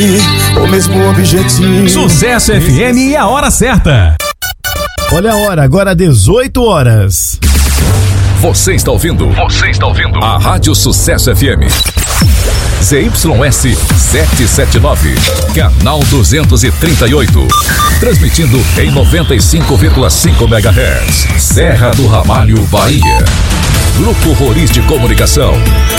o mesmo objetivo. Sucesso FM e a hora certa. Olha a hora, agora 18 horas. Você está ouvindo a Rádio Sucesso FM. ZYS 779, canal 238. Transmitindo em 95,5 MHz. Serra do Ramalho, Bahia. Grupo Roriz de Comunicação.